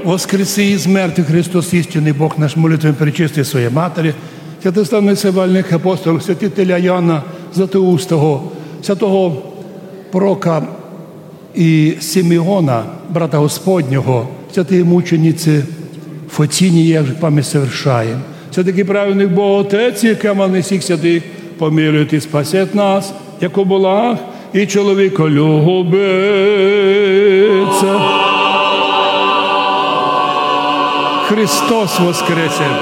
воскреси із мертвих Христос істинний Бог наш, молитвами перечисти своєї Матері, святославних севальних апостолів, святителя Яна Златоустого, святого пророка і Симеона, брата Господнього, святої мучениці Фотінії, як же пам'ять совершаємо. Все-таки праведник Бог Отець, яке мав всіх святих, помилує і спасет нас, як у благ, і чоловіка любиться. Христос воскресе!